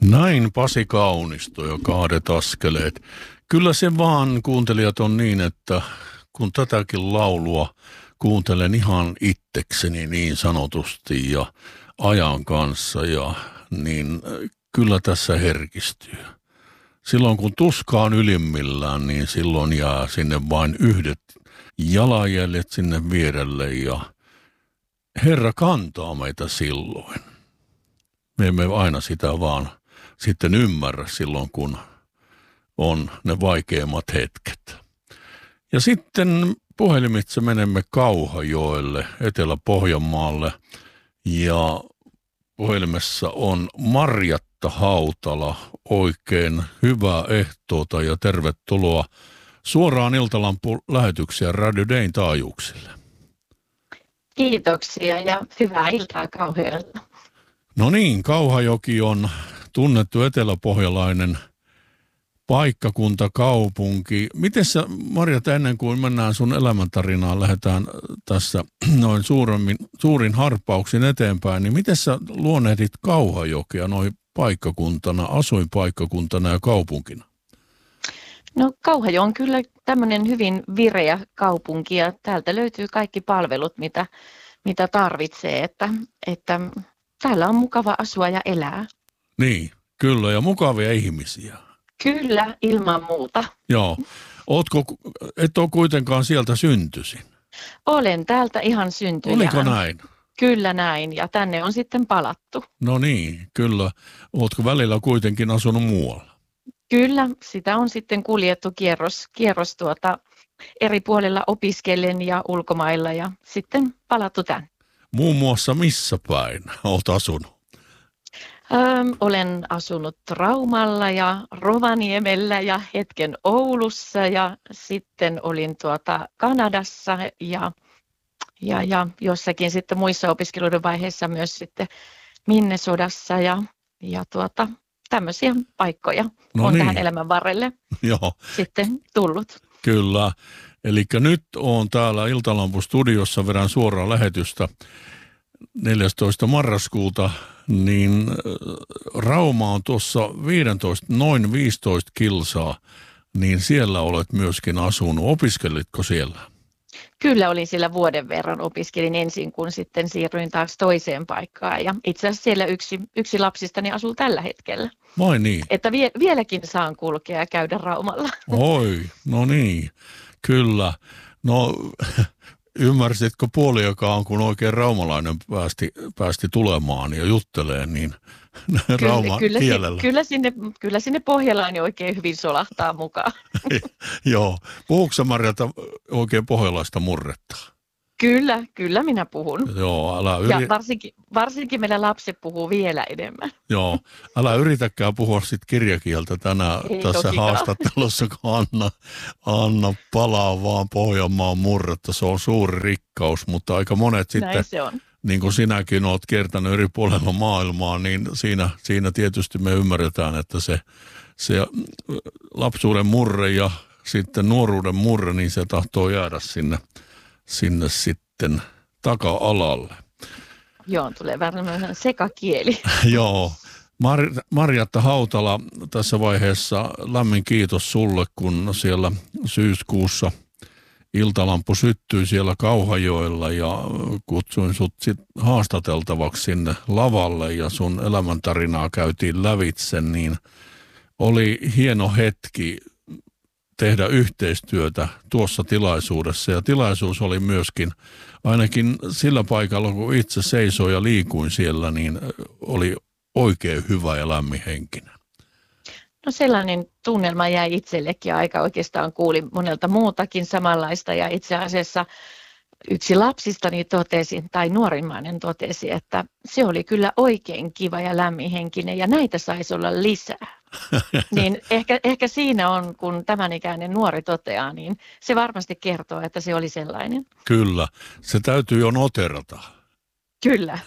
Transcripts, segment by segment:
Näin Pasi Kaunisto ja Kahdet askeleet. Kyllä se vaan, kuuntelijat, on niin, että kun tätäkin laulua kuuntelen ihan itsekseni niin sanotusti ja ajan kanssa, niin kyllä tässä herkistyy. Silloin kun tuska on ylimmillään, niin silloin jää sinne vain yhdet jalanjäljet sinne vierelle ja Herra kantaa meitä silloin. Me emme aina sitä vaan sitten ymmärrä silloin, kun on ne vaikeimmat hetket. Ja sitten puhelimitse menemme Kauhajoelle, Etelä-Pohjanmaalle, ja puhelimessa on Marjatta Hautala. Oikein hyvää ehtoota ja tervetuloa suoraan Iltalampu-lähetyksiä Radio Dayn taajuuksille. Kiitoksia ja hyvää iltaa Kauhajoelta. No niin, Kauhajoki on tunnettu eteläpohjalainen paikkakunta, kaupunki. Miten sä, Marjatta, ennen kuin mennään sun elämäntarinaan, lähdetään tässä noin suurin harppauksin eteenpäin, niin miten sä luonnehdit Kauhajokea noin paikkakuntana, asuinpaikkakuntana ja kaupunkina? No Kauhajo on kyllä tämmöinen hyvin vireä kaupunki ja täältä löytyy kaikki palvelut, mitä tarvitsee, että täällä on mukava asua ja elää. Niin, kyllä, ja mukavia ihmisiä. Kyllä, ilman muuta. Joo. Et ole kuitenkaan sieltä syntyisin? Olen täältä ihan syntyjään. Oliko näin? Kyllä näin, ja tänne on sitten palattu. No niin, kyllä. Ootko välillä kuitenkin asunut muualla? Kyllä, sitä on sitten kuljettu kierros eri puolilla opiskellen ja ulkomailla ja sitten palattu tänne. Muun muassa missä päin olet asunut? Olen asunut Raumalla ja Rovaniemellä ja hetken Oulussa ja sitten olin Kanadassa ja jossakin sitten muissa opiskeluiden vaiheissa myös sitten Minnesotassa ja tämmöisiä paikkoja on tähän elämän varrelle sitten tullut. Kyllä. Eli nyt on täällä Iltalampu-studiossa, vedän suoraan lähetystä 14. marraskuuta, niin Rauma on tuossa noin 15 kilsaa, niin siellä olet myöskin asunut. Opiskelitko siellä? Kyllä olin siellä vuoden verran, opiskelin ensin, kun sitten siirryin taas toiseen paikkaan. Ja itse asiassa siellä yksi lapsistani asuu tällä hetkellä. Vai niin? Että vieläkin saan kulkea ja käydä Raumalla. Oi, no niin, kyllä. No ymmärsitkö puoliakaan, kun oikein raumalainen päästi tulemaan ja jutteleen, niin rauman kielellä? Kyllä sinne pohjalainen oikein hyvin solahtaa mukaan. Joo. Puhuuko sä, Marjatta, oikein pohjalaista murretta? Kyllä minä puhun. Joo, ja varsinkin meillä lapset puhuu vielä enemmän. Joo, älä yritäkään puhua sit kirjakieltä tänään tässä haastattelussa, kun Anna palaa vaan Pohjanmaan murretta. Se on suuri rikkaus, mutta aika monet sitten, niin kuin sinäkin olet kiertänyt eri puolella maailmaa, niin siinä tietysti me ymmärretään, että se lapsuuden murre ja sitten nuoruuden murre, niin se tahtoo jäädä sinne sitten taka-alalle. Joo, tulee vähän sekakieli. Joo. Marjatta Hautala, tässä vaiheessa lämmin kiitos sulle, kun siellä syyskuussa Iltalampu syttyi siellä Kauhajoella ja kutsuin sut sit haastateltavaksi sinne lavalle ja sun elämäntarinaa käytiin lävitse, niin oli hieno hetki tehdä yhteistyötä tuossa tilaisuudessa. Ja tilaisuus oli myöskin, ainakin sillä paikalla, kun itse seisoin ja liikuin siellä, niin oli oikein hyvä ja lämminhenkinen. No sellainen tunnelma jäi itsellekin aika. Oikeastaan kuulin monelta muutakin samanlaista ja itse asiassa yksi lapsistani totesi, tai nuorimmainen totesi, että se oli kyllä oikein kiva ja lämminhenkinen ja näitä saisi olla lisää. Niin ehkä siinä on, kun tämän ikäinen nuori toteaa, niin se varmasti kertoo, että se oli sellainen. Kyllä, se täytyy jo noterata. Kyllä.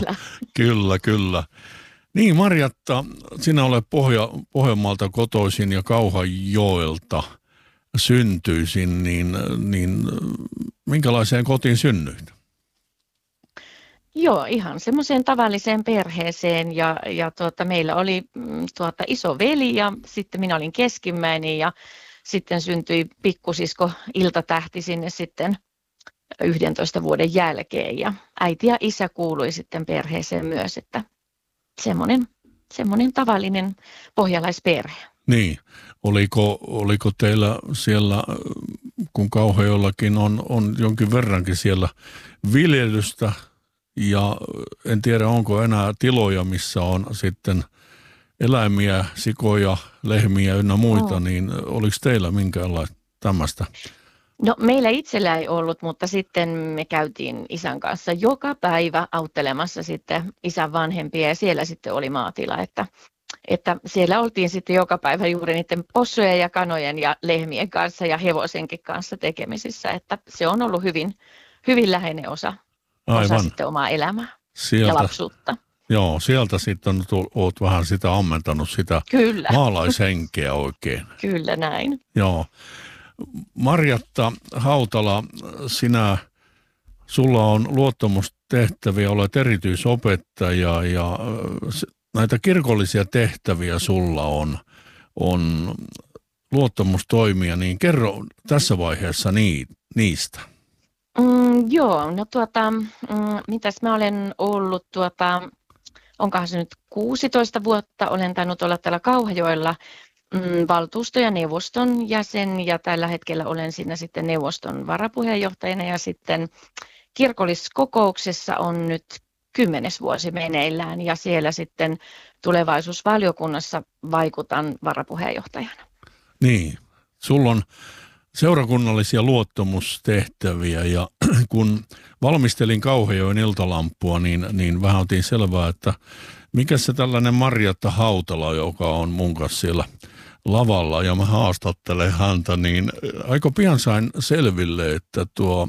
Kyllä. Niin, Marjatta, sinä olet Pohjanmaalta kotoisin ja Kauhajoelta syntyisin, niin minkälaiseen kotiin synnyit? Joo, ihan semmoiseen tavalliseen perheeseen meillä oli iso veli ja sitten minä olin keskimmäinen ja sitten syntyi pikkusisko Iltatähti sinne sitten 11 vuoden jälkeen ja äiti ja isä kuului sitten perheeseen myös, että semmoinen tavallinen pohjalaisperhe. Niin, oliko teillä siellä, kun Kauhajoellakin on jonkin verrankin siellä viljelystä, ja en tiedä onko enää tiloja, missä on sitten eläimiä, sikoja, lehmiä ynnä muita, niin oliko teillä minkäänlaista tämmöistä? No meillä itsellä ei ollut, mutta sitten me käytiin isän kanssa joka päivä auttelemassa sitten isän vanhempia ja siellä sitten oli maatila, että siellä oltiin sitten joka päivä juuri niiden possujen ja kanojen ja lehmien kanssa ja hevosenkin kanssa tekemisissä, että se on ollut hyvin läheinen osa sitten omaa elämää ja lapsuutta. Joo, sieltä sitten olet vähän sitä ammentanut sitä Kyllä. maalaishenkeä oikein. Kyllä näin. Joo. Marjatta Hautala, sulla on luottamustehtäviä, olet erityisopettaja ja näitä kirkollisia tehtäviä sulla on luottamustoimia, niin kerro tässä vaiheessa niistä. Joo, no mitäs mä olen ollut onkohan se nyt 16 vuotta, olen tainnut olla täällä Kauhajoella valtuusto- ja neuvoston jäsen ja tällä hetkellä olen siinä sitten neuvoston varapuheenjohtajana ja sitten kirkolliskokouksessa on nyt 10. vuosi meneillään ja siellä sitten tulevaisuusvaliokunnassa vaikutan varapuheenjohtajana. Niin, sulla on seurakunnallisia luottamustehtäviä ja kun valmistelin Kauhajoen iltalampua, niin vähän otin selvää, että mikä se tällainen Marjatta Hautala, joka on mun kanssa siellä lavalla ja mä haastattelen häntä, niin aika pian sain selville, että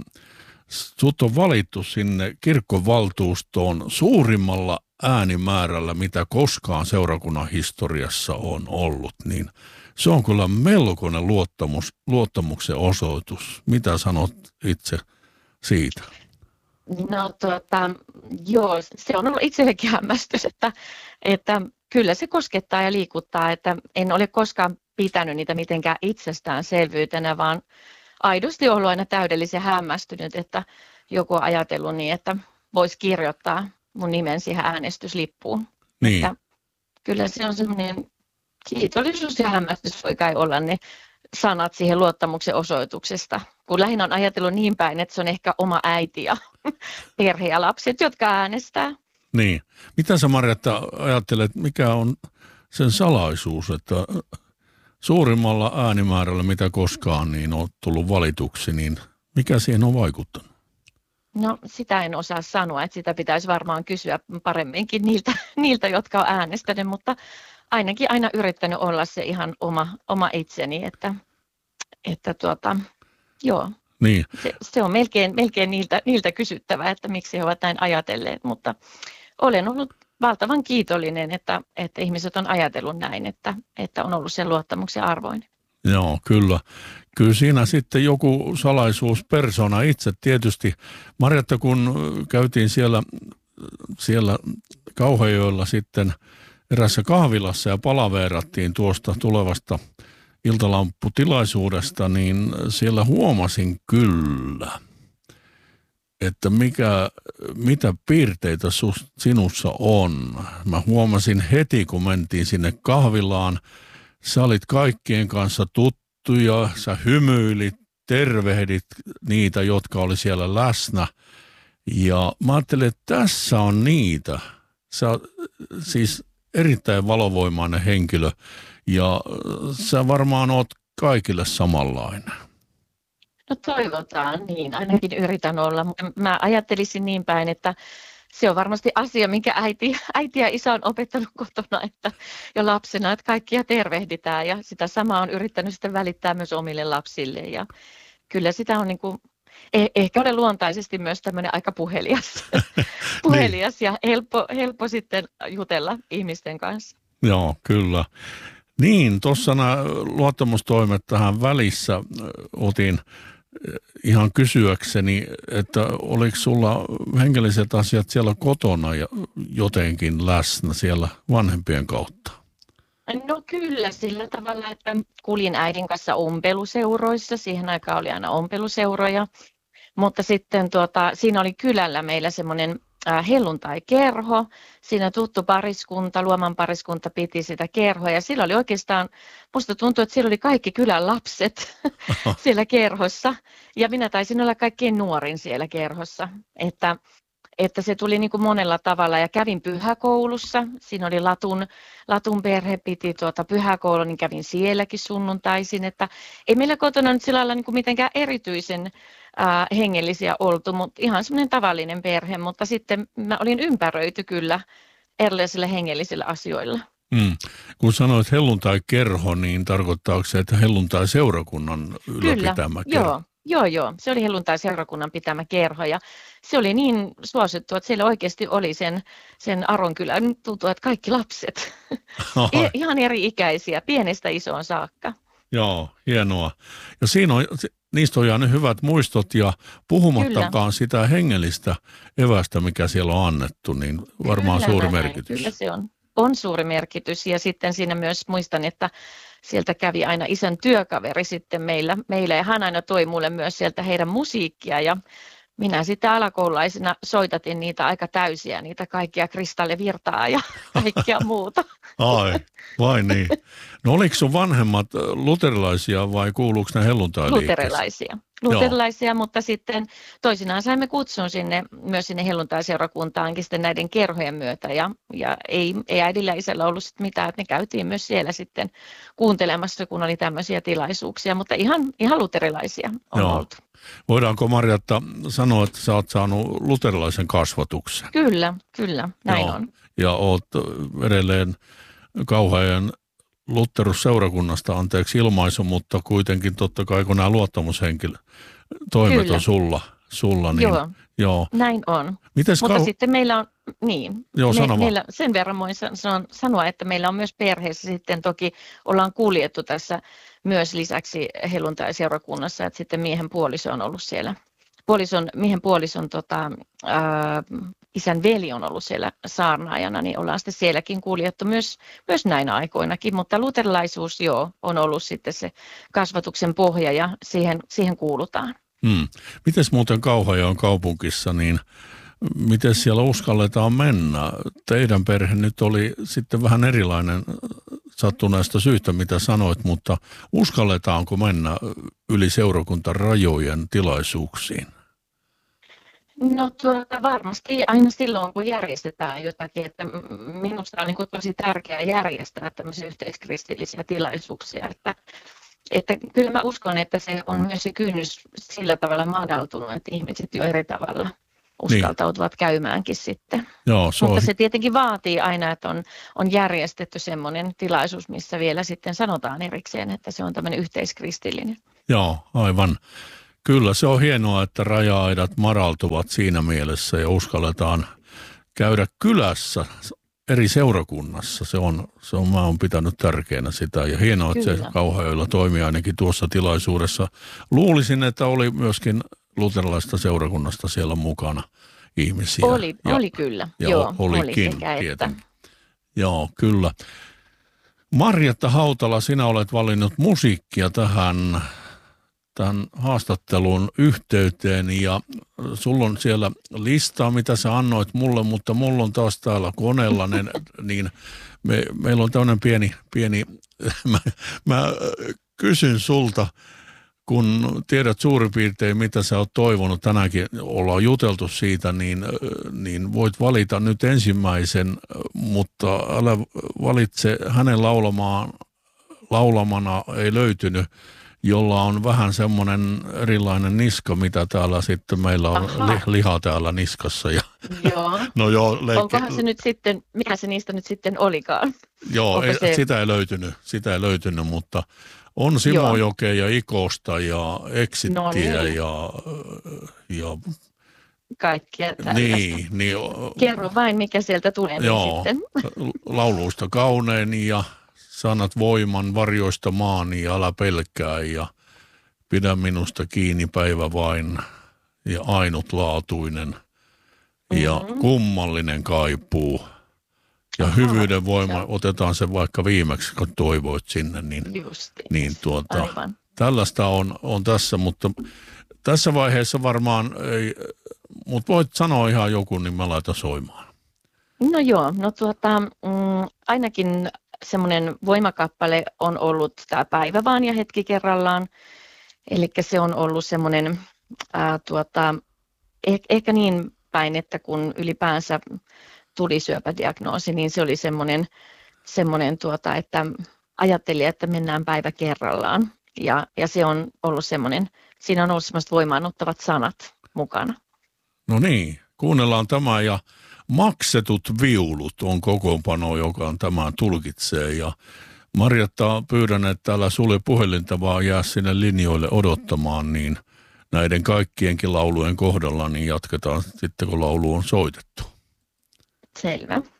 sut on valittu sinne kirkkovaltuustoon suurimmalla äänimäärällä, mitä koskaan seurakunnan historiassa on ollut, niin se on kyllä melkoinen luottamuksen osoitus. Mitä sanot itse siitä? No joo, se on ollut itsellekin hämmästys, että kyllä se koskettaa ja liikuttaa, että en ole koskaan pitänyt niitä mitenkään itsestäänselvyytenä, vaan aidosti ollut aina täydellisen hämmästynyt, että joku on ajatellut niin, että voisi kirjoittaa mun nimen siihen äänestyslippuun. Niin. Että kyllä se on semmoinen kiitollisuus ja hämmästys voi kai olla ne sanat siihen luottamuksen osoituksesta, kun lähinnä on ajatellut niin päin, että se on ehkä oma äiti ja perhe ja lapset, jotka äänestää. Niin. Mitä sä Marjatta ajattelet, mikä on sen salaisuus, että suurimmalla äänimäärällä, mitä koskaan niin on tullut valituksi, niin mikä siihen on vaikuttanut? No sitä en osaa sanoa, että sitä pitäisi varmaan kysyä paremminkin niiltä jotka on äänestänyt, mutta ainakin aina yrittänyt olla se ihan oma itseni, että joo. Niin. Se on melkein niiltä kysyttävä, että miksi he ovat näin ajatelleet, mutta olen ollut valtavan kiitollinen, että ihmiset on ajatellut näin, että on ollut sen luottamuksen arvoinen. Joo, kyllä. Kyllä siinä sitten joku salaisuus persona itse tietysti. Marjatta, kun käytiin siellä Kauhajoella sitten erässä kahvilassa ja palaveerattiin tuosta tulevasta iltalampputilaisuudesta, niin siellä huomasin kyllä, että mitä piirteitä sinussa on. Mä huomasin heti, kun mentiin sinne kahvilaan, sä olit kaikkien kanssa tuttuja, sä hymyilit, tervehdit niitä, jotka oli siellä läsnä. Ja mä ajattelin, että tässä on niitä. Sä siis erittäin valovoimainen henkilö ja sä varmaan oot kaikille samanlainen. No toivotaan niin, ainakin yritän olla. Mä ajattelisin niin päin, että se on varmasti asia, minkä äiti ja isä on opettanut kotona, että jo lapsena, että kaikkia tervehditään ja sitä samaa on yrittänyt sitten välittää myös omille lapsille ja kyllä sitä on niin kuin, ehkä olen luontaisesti myös tämmöinen aika puhelias ja helppo sitten jutella ihmisten kanssa. Joo, kyllä. Niin, tuossa nämä luottamustoimet tähän välissä otin ihan kysyäkseni, että oliko sulla hengelliset asiat siellä kotona ja jotenkin läsnä siellä vanhempien kautta? No kyllä sillä tavalla, että kuljin äidin kanssa ompeluseuroissa. Siihen aikaan oli aina ompeluseuroja. Mutta sitten siinä oli kylällä meillä semmoinen helluntaikerho. Siinä tuttu pariskunta, Luoman pariskunta piti sitä kerhoa. Ja sillä oli oikeastaan, musta tuntuu, että siellä oli kaikki kylän lapset siellä kerhossa. Ja minä taisin olla kaikkein nuorin siellä kerhossa. Että se tuli niin kuin monella tavalla ja kävin pyhäkoulussa. Siinä oli Latun perhe piti pyhäkoulua, niin kävin sielläkin sunnuntaisin. Että ei meillä kotona nyt sillä lailla niin kuin mitenkään erityisen hengellisiä oltu, mutta ihan semmoinen tavallinen perhe. Mutta sitten mä olin ympäröity kyllä erilaisilla hengellisillä asioilla. Kun sanoit helluntai-kerho, niin tarkoittaako se, että helluntai-seurakunnan ylläpitämä kerho? Joo. Se oli helluntai-seurakunnan pitämä kerho ja se oli niin suosittu, että siellä oikeasti oli sen Aronkylän, tuntuu, että kaikki lapset, ihan eri ikäisiä, pienestä isoon saakka. Joo, hienoa. Ja niistä on jäänyt hyvät muistot ja puhumattakaan kyllä. Sitä hengellistä evästä, mikä siellä on annettu, niin varmaan kyllä, suuri merkitys. Kyllä se on suuri merkitys ja sitten siinä myös muistan, että sieltä kävi aina isän työkaveri sitten meillä ja hän aina toi mulle myös sieltä heidän musiikkia ja minä sitten alakoululaisena soitatin niitä aika täysiä, niitä kaikkia kristallivirtaa ja kaikkea muuta. Ai, vai niin. No oliko sun vanhemmat luterilaisia vai kuuluuko ne helluntai-liikkeeseen? Luterilaisia, mutta sitten toisinaan saimme kutsun myös sinne helluntai-seurakuntaankin sitten näiden kerhojen myötä ja ei äidillä ja isällä ollut sitten mitään, että me käytiin myös siellä sitten kuuntelemassa, kun oli tämmöisiä tilaisuuksia, mutta ihan luterilaisia on oltu. Voidaanko Marjatta sanoa, että sä oot saanut luterilaisen kasvatuksen? Kyllä, näin on. Ja oot edelleen Kauhajoen Lutterusseurakunnasta, anteeksi ilmaisu, mutta kuitenkin totta kai kun nämä luottamushenkilötoimet kyllä. on sulla niin joo. Näin on. Mutta sitten meillä on, niin, meillä sen verran voin sanoa, että meillä on myös perheessä sitten toki ollaan kuljettu tässä myös lisäksi helluntai-seurakunnassa, että sitten miehen puoliso on ollut siellä. Miehen puolison isän veli on ollut siellä saarnaajana, niin ollaan sitten sielläkin kuljettu myös näinä aikoinakin, mutta luterilaisuus on ollut sitten se kasvatuksen pohja ja siihen kuulutaan. Mites muuten Kauhajoen kaupunkissa, niin miten siellä uskalletaan mennä? Teidän perhe nyt oli sitten vähän erilainen sattuneesta syystä, mitä sanoit, mutta uskalletaanko mennä yli seurakuntarajojen tilaisuuksiin? No varmasti aina silloin, kun järjestetään jotakin, että minusta on niin kuin tosi tärkeää järjestää tämmöisiä yhteiskristillisiä tilaisuuksia, että kyllä mä uskon, että se on myös se kynnys sillä tavalla madaltunut, että ihmiset jo eri tavalla uskaltautuvat käymäänkin sitten. Mutta se tietenkin vaatii aina, että on järjestetty semmoinen tilaisuus, missä vielä sitten sanotaan erikseen, että se on tämmöinen yhteiskristillinen. Joo, aivan. Kyllä se on hienoa, että raja-aidat madaltuvat siinä mielessä ja uskalletaan käydä kylässä eri seurakunnassa. Mä oon pitänyt tärkeänä sitä ja hienoa, että se Kauhajoella toimii ainakin tuossa tilaisuudessa. Luulisin, että oli myöskin luterilaista seurakunnasta siellä mukana ihmisiä. Oli kyllä. Olikin oli sekä Joo, kyllä. Marjatta Hautala, sinä olet valinnut musiikkia tähän haastattelun yhteyteen ja sulla on siellä listaa, mitä sä annoit mulle, mutta mulla on taas täällä koneella, niin meillä on tämmöinen pieni mä kysyn sulta, kun tiedät suurin piirtein, mitä sä oot toivonut, tänäänkin ollaan juteltu siitä, niin voit valita nyt ensimmäisen, mutta älä valitse hänen laulamana ei löytynyt, jolla on vähän semmoinen erilainen niska, mitä täällä sitten meillä on liha täällä niskassa. Ja, joo. No joo, onkohan se nyt sitten, mikä se niistä nyt sitten olikaan? Joo, sitä ei löytynyt, mutta on Simojokea ja Ikosta ja Exittiä ja kaikkia tällaista. Niin. Kerro vain, mikä sieltä tulee sitten. Lauluista kaunein ja sanat voiman varjoista maani ja älä pelkää ja Pidä minusta kiinni päivä vain ja ainutlaatuinen ja kummallinen kaipuu. Ja hyvyyden voima, otetaan se vaikka viimeksi, kun toivoit sinne, niin tällaista on tässä, mutta tässä vaiheessa varmaan ei, mutta voit sanoa ihan joku, niin mä laitan soimaan. No joo, ainakin semmoinen voimakappale on ollut tämä päivä vaan ja hetki kerrallaan. Eli se on ollut semmoinen ehkä niin päin, että kun ylipäänsä tuli syöpädiagnoosi, niin se oli semmoinen että ajattelin, että mennään päivä kerrallaan. Ja se on ollut siinä on ollut semmoiset voimaannuttavat sanat mukana. No niin, kuunnellaan tämä ja maksetut viulut on kokoonpano, joka tämän tulkitsee. Ja Marjatta, pyydän, että älä sulje puhelinta, vaan jää sinne linjoille odottamaan, niin näiden kaikkienkin laulujen kohdalla niin jatketaan sitten, kun laulu on soitettu. Selvä.